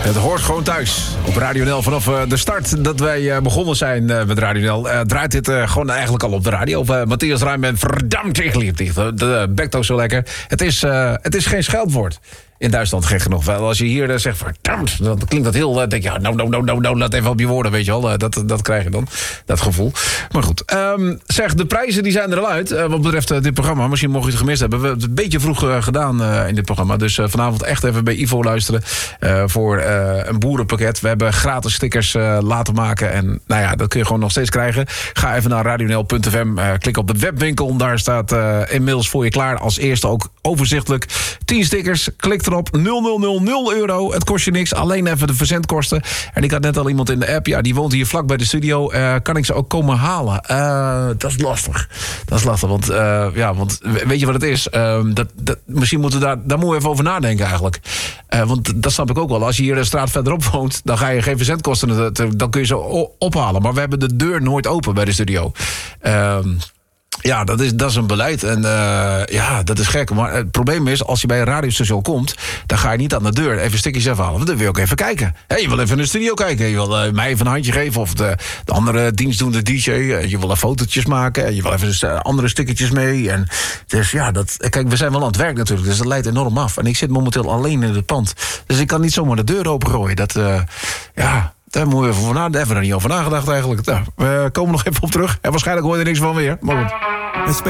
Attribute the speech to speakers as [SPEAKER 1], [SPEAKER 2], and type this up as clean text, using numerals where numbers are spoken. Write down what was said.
[SPEAKER 1] Het hoort gewoon thuis. Op Radio NL vanaf de start dat wij begonnen zijn met Radio NL... draait dit gewoon eigenlijk al op de radio. Matthias Ruim en verdammt tegenlicht. De bekt ook zo lekker. Het is geen scheldwoord. In Duitsland gek genoeg. Wel, als je hier zegt verdammt, dan klinkt dat heel... denk je, nou, laat even op je woorden, weet je wel. Dat krijg je dan, dat gevoel. Maar goed. Zeg, de prijzen die zijn er al uit. Wat betreft dit programma. Misschien mocht je het gemist hebben. We hebben het een beetje vroeg gedaan in dit programma. Dus vanavond echt even bij Ivo luisteren. Voor een boerenpakket. We hebben gratis stickers laten maken. En nou ja, dat kun je gewoon nog steeds krijgen. Ga even naar radionl.fm. Klik op de webwinkel. Daar staat inmiddels voor je klaar. Als eerste ook overzichtelijk. 10 stickers. Klik erop. 0,000 euro. Het kost je niks. Alleen even de verzendkosten. En ik had net al iemand in de app. Ja, die woont hier vlak bij de studio. Kan ik ze ook komen halen? Dat is lastig. Want weet je wat het is? Misschien moeten we daar moet je even over nadenken eigenlijk. Want dat snap ik ook wel. Als je hier de straat verderop woont, dan ga je geen verzendkosten. Dan kun je ze ophalen. Maar we hebben de deur nooit open bij de studio. Ja, dat is een beleid. En dat is gek. Maar het probleem is, als je bij een radiostation komt... dan ga je niet aan de deur even stukjes afhalen. Want dan wil je ook even kijken. Je wil even in de studio kijken. Je wil mij even een handje geven. Of de andere dienstdoende DJ. Je wil fotootjes maken. Je wil even andere stickertjes mee. En dus ja, kijk, we zijn wel aan het werk natuurlijk. Dus dat leidt enorm af. En ik zit momenteel alleen in het pand. Dus ik kan niet zomaar de deur opengooien. Daar moet je even van nadenken. Even er niet over nagedacht eigenlijk. Nou, we komen nog even op terug. En waarschijnlijk hoor je er niks van weer. Maar goed.